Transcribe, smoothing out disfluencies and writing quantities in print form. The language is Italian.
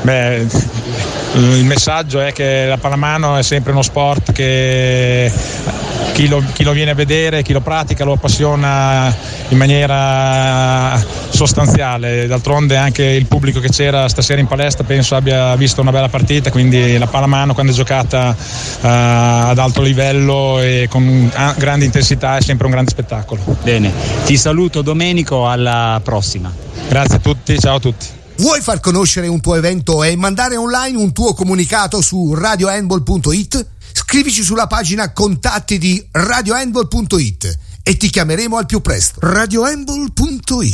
Beh, il messaggio è che la pallamano è sempre uno sport che chi lo viene a vedere, chi lo pratica lo appassiona in maniera sostanziale. D'altronde anche il pubblico che c'era stasera in palestra penso abbia visto una bella partita, quindi la pallamano quando è giocata ad alto livello e con grande intensità è sempre un grande spettacolo. Bene, ti saluto Domenico, alla prossima. Grazie a tutti, ciao a tutti. Vuoi far conoscere un tuo evento e mandare online un tuo comunicato su radiohandball.it? Scrivici sulla pagina contatti di radiohandball.it e ti chiameremo al più presto. radiohandball.it